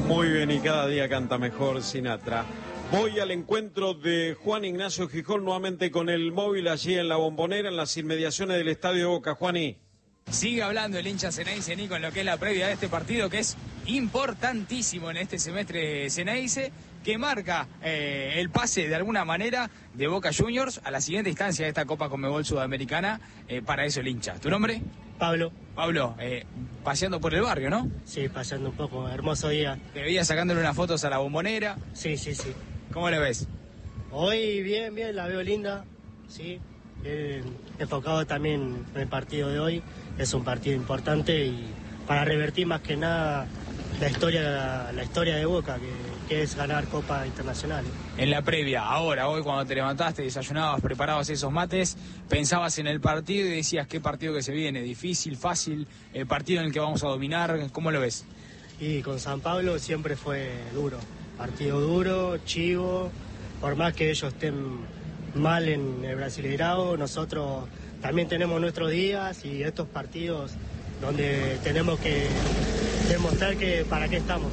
Muy bien, y cada día canta mejor Sinatra. Voy al encuentro de Juan Ignacio Gijón nuevamente con el móvil allí en la Bombonera, en las inmediaciones del Estadio de Boca. Juaní. Sigue hablando el hincha Ceneice, Nico, en lo que es la previa de este partido, que es importantísimo en este semestre Ceneice, que marca el pase de alguna manera de Boca Juniors a la siguiente instancia de esta Copa Conmebol Sudamericana. Para eso el hincha. ¿Tu nombre? Pablo. Pablo, paseando por el barrio, ¿no? Sí, paseando un poco, hermoso día. Te veía sacándole unas fotos a la Bombonera. Sí. ¿Cómo le ves? Hoy bien, la veo linda, sí. Enfocado también en el partido de hoy. Es un partido importante y para revertir más que nada la historia de Boca, que es ganar Copa Internacional. En la previa, hoy cuando te levantaste, desayunabas, preparabas esos mates, pensabas en el partido y decías qué partido que se viene, difícil, fácil, el partido en el que vamos a dominar, ¿cómo lo ves? Y con San Pablo siempre fue duro, partido duro, chivo, por más que ellos estén mal en el Brasileirao, nosotros también tenemos nuestros días y estos partidos donde tenemos que demostrar que para qué estamos.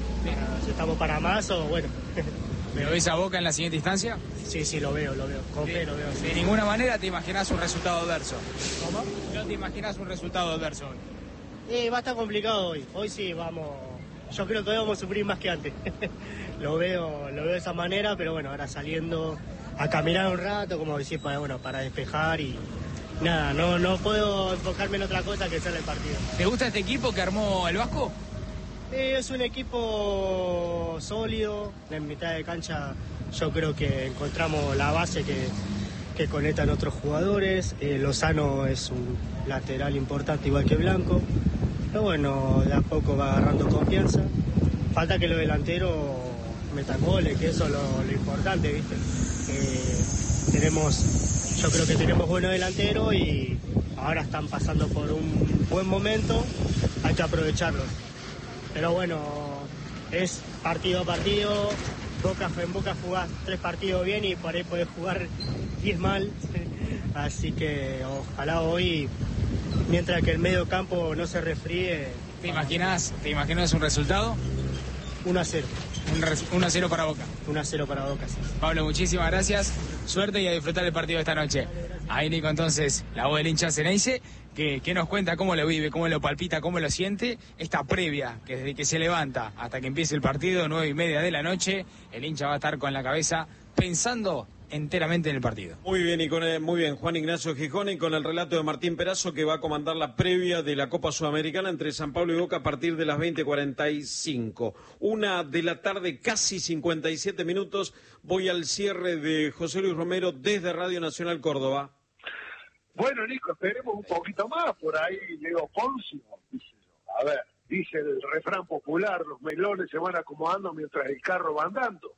Si estamos para más o bueno. ¿Lo ves a Boca en la siguiente instancia? Sí, lo veo. Con fe lo veo. Sí. De ninguna manera te imaginas un resultado adverso. ¿Cómo? No te imaginas un resultado adverso hoy. Va a estar complicado hoy. Hoy sí vamos. Yo creo que hoy vamos a sufrir más que antes. lo veo de esa manera, pero bueno, ahora saliendo a caminar un rato, como decir, para despejar y nada, no puedo enfocarme en otra cosa que hacer el partido. ¿Te gusta este equipo que armó el Vasco? Es un equipo sólido, en mitad de cancha yo creo que encontramos la base que conectan otros jugadores. Lozano es un lateral importante igual que Blanco, pero bueno, de a poco va agarrando confianza. Falta que los delanteros metan goles, que eso es lo importante, ¿viste? Yo creo que tenemos buenos delanteros y ahora están pasando por un buen momento, hay que aprovecharlo. Pero bueno, es partido a partido, en Boca jugás 3 partidos bien y por ahí podés jugar 10 mal, así que ojalá hoy, mientras que el medio campo no se resfríe. ¿Te imaginas un resultado? 1-0. 1-0 para Boca. 1-0 para Boca, sí. Pablo, muchísimas gracias, suerte y a disfrutar el partido de esta noche. Ahí Nico, entonces, la voz del hincha Ceneice, que nos cuenta cómo lo vive, cómo lo palpita, cómo lo siente, esta previa, que desde que se levanta hasta que empiece el partido, 9:30 de la noche, el hincha va a estar con la cabeza pensando enteramente en el partido. Muy bien, muy bien, Juan Ignacio Gijón, y con el relato de Martín Perazo, que va a comandar la previa de la Copa Sudamericana entre San Pablo y Boca a partir de las 20:45. 1 de la tarde, casi 57 minutos. Voy al cierre de José Luis Romero desde Radio Nacional Córdoba. Bueno, Nico, esperemos un poquito más, por ahí Leo Poncio, a ver, dice el refrán popular, los melones se van acomodando mientras el carro va andando.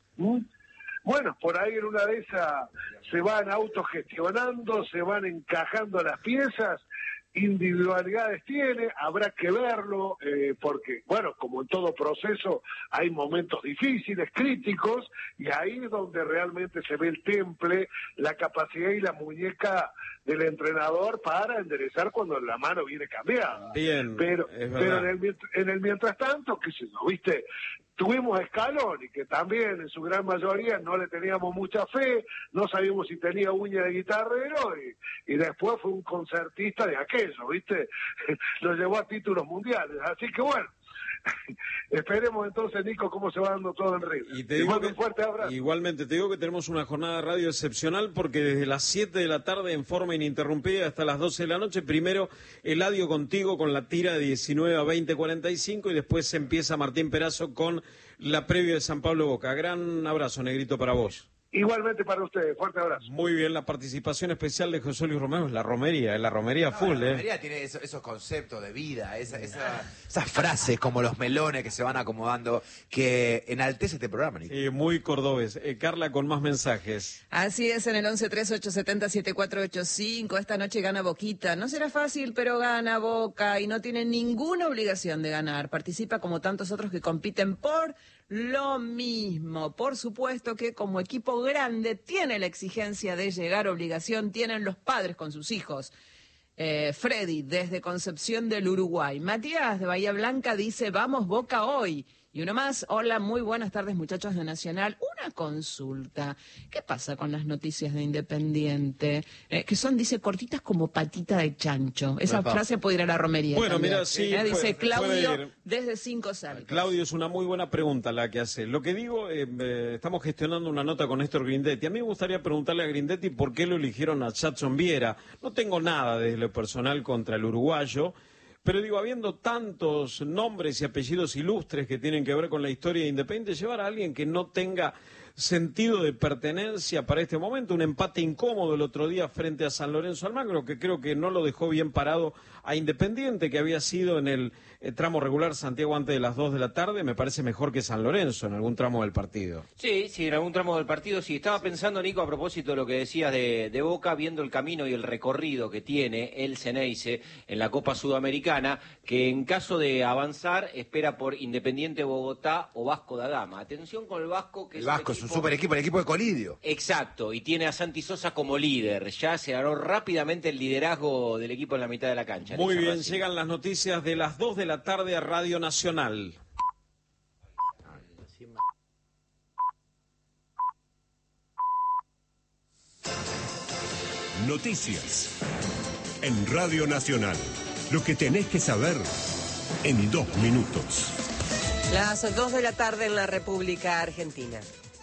Bueno, por ahí en una de esas se van autogestionando, se van encajando las piezas, individualidades tiene, habrá que verlo, porque, bueno, como en todo proceso, hay momentos difíciles, críticos, y ahí es donde realmente se ve el temple, la capacidad y la muñeca del entrenador para enderezar cuando la mano viene cambiada. Bien, pero en el mientras tanto, qué sé yo, ¿viste? Tuvimos a Scaloni, que también en su gran mayoría no le teníamos mucha fe, no sabíamos si tenía uña de guitarrero, y después fue un concertista de aquello, ¿viste? Lo llevó a títulos mundiales. Así que bueno, esperemos entonces, Nico, cómo se va dando todo en Río. Y te digo un fuerte abrazo. Igualmente, te digo que tenemos una jornada de radio excepcional porque desde las 7 de la tarde en forma ininterrumpida hasta las 12 de la noche, primero Eladio contigo con la tira de 19 a 20:45 y después empieza Martín Perazo con la previa de San Pablo Boca. Gran abrazo, Negrito, para vos. Igualmente para ustedes, fuerte abrazo. Muy bien, la participación especial de José Luis Romero es la romería full. La romería tiene esos conceptos de vida, esas frases como los melones que se van acomodando, que enaltece este programa, Nico. Muy cordobés. Carla, con más mensajes. Así es, en el 1138707485, esta noche gana Boquita. No será fácil, pero gana Boca y no tiene ninguna obligación de ganar. Participa como tantos otros que compiten por lo mismo. Por supuesto que como equipo grande tiene la exigencia de llegar, obligación tienen los padres con sus hijos. Freddy, desde Concepción del Uruguay. Matías, de Bahía Blanca, dice, vamos Boca hoy. Y uno más. Hola, muy buenas tardes, muchachos de Nacional. Una consulta. ¿Qué pasa con las noticias de Independiente? Que son, dice, cortitas como patita de chancho. Esa frase puede ir a la romería. Bueno, también. mira, sí. Dice Claudio puede ir. desde 5 Saltos. Claudio, es una muy buena pregunta la que hace. Lo que digo, estamos gestionando una nota con Néstor Grindetti. A mí me gustaría preguntarle a Grindetti por qué lo eligieron a Jadson Viera. No tengo nada desde lo personal contra el uruguayo. Pero digo, habiendo tantos nombres y apellidos ilustres que tienen que ver con la historia de Independiente, llevar a alguien que no tenga sentido de pertenencia para este momento, un empate incómodo el otro día frente a San Lorenzo Almagro, que creo que no lo dejó bien parado a Independiente, que había sido en el tramo regular Santiago antes de las 2 de la tarde, me parece mejor que San Lorenzo en algún tramo del partido. Sí, en algún tramo del partido, sí. Estaba pensando, Nico, a propósito de lo que decías de Boca, viendo el camino y el recorrido que tiene el Ceneice en la Copa Sudamericana, que en caso de avanzar espera por Independiente Bogotá o Vasco da Gama. Atención con el Vasco, que el Vasco es un super equipo, el equipo de Colidio. Exacto, y tiene a Santi Sosa como líder. Ya se ganó rápidamente el liderazgo del equipo en la mitad de la cancha. Muy bien, llegan las noticias de las 2 de la tarde a Radio Nacional. Noticias en Radio Nacional. Lo que tenés que saber en 2 minutos. Las 2 de la tarde en la República Argentina.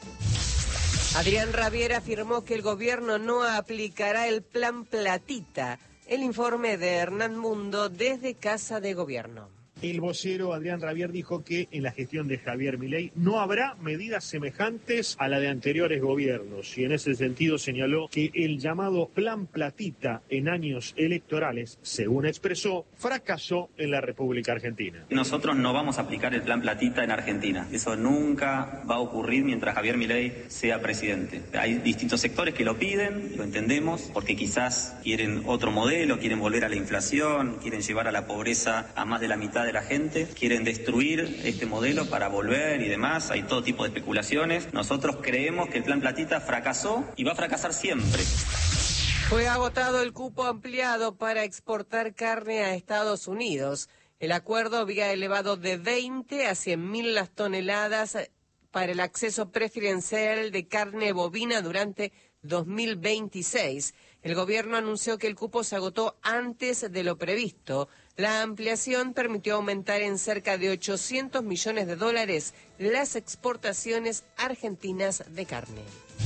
Adrián Rabier afirmó que el gobierno no aplicará el plan Platita. El informe de Hernán Mundo desde Casa de Gobierno. El vocero Adrián Rabier dijo que en la gestión de Javier Milei no habrá medidas semejantes a la de anteriores gobiernos y en ese sentido señaló que el llamado Plan Platita en años electorales, según expresó, fracasó en la República Argentina. Nosotros no vamos a aplicar el Plan Platita en Argentina. Eso nunca va a ocurrir mientras Javier Milei sea presidente. Hay distintos sectores que lo piden, lo entendemos, porque quizás quieren otro modelo, quieren volver a la inflación, quieren llevar a la pobreza a más de la mitad de la gente, quieren destruir este modelo para volver y demás, hay todo tipo de especulaciones. Nosotros creemos que el Plan Platita fracasó y va a fracasar siempre. Fue agotado el cupo ampliado para exportar carne a Estados Unidos. El acuerdo había elevado de 20 a 100.000 las toneladas para el acceso preferencial de carne bovina durante 2026. El gobierno anunció que el cupo se agotó antes de lo previsto. La ampliación permitió aumentar en cerca de $800 millones las exportaciones argentinas de carne.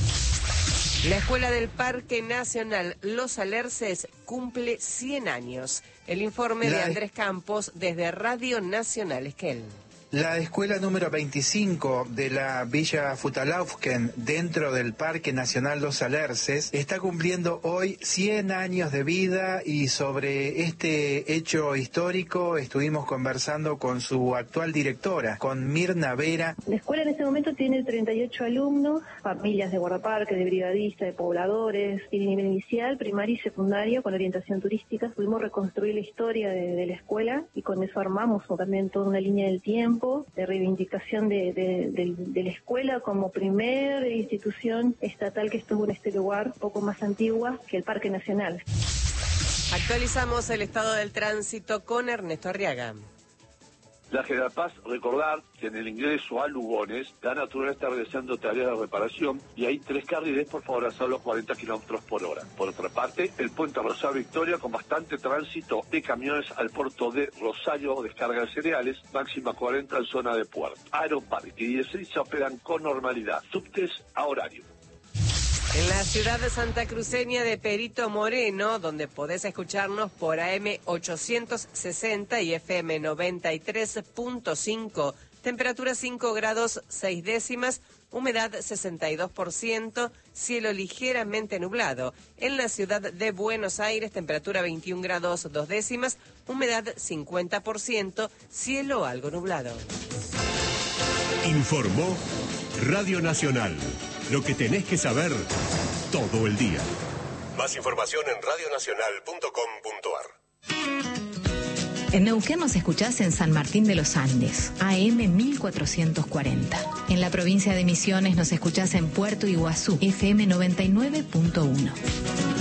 La Escuela del Parque Nacional Los Alerces cumple 100 años. El informe de Andrés Campos desde Radio Nacional Esquel. La escuela número 25 de la Villa Futalaufken, dentro del Parque Nacional Los Alerces, está cumpliendo hoy 100 años de vida y sobre este hecho histórico estuvimos conversando con su actual directora, con Mirna Vera. La escuela en este momento tiene 38 alumnos, familias de guardaparque, de brigadistas, de pobladores, tiene nivel inicial, primario y secundario con orientación turística. Pudimos reconstruir la historia de la escuela y con eso armamos también toda una línea del tiempo de reivindicación de la escuela como primer institución estatal que estuvo en este lugar, poco más antigua que el Parque Nacional. Actualizamos el estado del tránsito con Ernesto Arriaga. La General Paz, recordar que en el ingreso a Lugones, la Nacional está realizando tareas de reparación y hay 3 carriles por favor a los 40 kilómetros por hora. Por otra parte, el puente Rosario Victoria con bastante tránsito de camiones al puerto de Rosario, descarga de cereales, máxima 40 en zona de puerto. Aeroparque y el se operan con normalidad, subtes a horario. En la ciudad de Santa Cruceña de Perito Moreno, donde podés escucharnos por AM 860 y FM 93.5, temperatura 5 grados 6 décimas, humedad 62%, cielo ligeramente nublado. En la ciudad de Buenos Aires, temperatura 21 grados 2 décimas, humedad 50%, cielo algo nublado. Informó Radio Nacional. Lo que tenés que saber todo el día. Más información en radionacional.com.ar. En Neuquén nos escuchás en San Martín de los Andes, AM 1440. En la provincia de Misiones nos escuchás en Puerto Iguazú, FM 99.1.